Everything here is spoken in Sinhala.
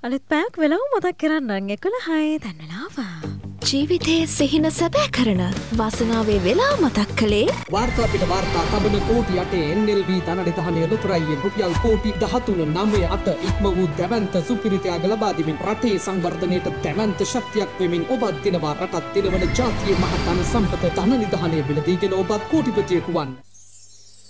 අලුත් පැයක් වෙලාව මතක් කරන්නම් 11යි දැන් වෙලාව. ජීවිතයේ සිහින සැබෑ කරන වාසනාවේ වෙලාව මතක් කළේ වාර්තා පිට වාර්තා තබන කෝටි 8 NLB ධනනිධානය ලොතරැයියෙන් රුපියල් කෝටි 13.98 ඉක්ම වූ දැවැන්ත සුපිරිතයාග ලබා දෙමින් රටේ සංවර්ධනයට දැවැන්ත ශක්තියක් වෙමින් ඔබත් දිනවා රටත් දිනවන ජාතියේ මහත් ධන සම්පත ධනනිධානය මිලදීගෙන ඔබත් කෝටිපතියෙකු වන්.